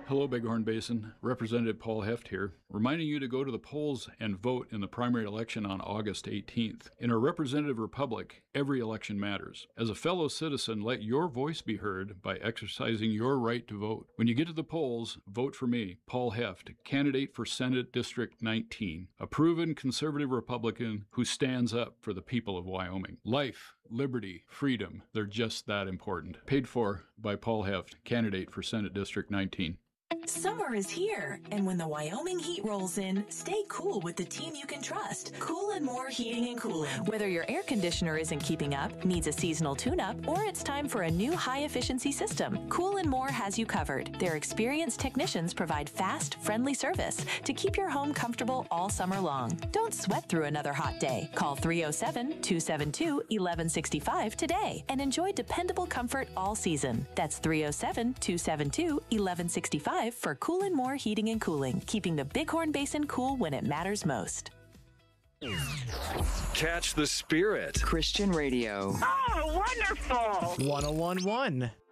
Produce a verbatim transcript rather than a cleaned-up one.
Hello, Bighorn Basin. Representative Paul Heft here, reminding you to go to the polls and vote in the primary election on August eighteenth. In a representative republic, every election matters. As a fellow citizen, let your voice be heard by exercising your right to vote. When you get to the polls, vote for me, Paul Heft, candidate for Senate District nineteen, a proven conservative Republican who stands up for the people of Wyoming. Life, liberty, freedom, they're just that important. Paid for by Paul Heft, candidate for Senate District nineteen. Summer is here, and when the Wyoming heat rolls in, stay cool with the team you can trust. Cool and More Heating and Cooling. Whether your air conditioner isn't keeping up, needs a seasonal tune-up, or it's time for a new high-efficiency system, Cool and More has you covered. Their experienced technicians provide fast, friendly service to keep your home comfortable all summer long. Don't sweat through another hot day. Call three oh seven, two seven two, one one six five today and enjoy dependable comfort all season. That's three oh seven, two seven two, one one six five for Cool and More Heating and Cooling, keeping the Bighorn Basin cool when it matters most. Catch the Spirit. Christian Radio. Oh, wonderful. one oh one point one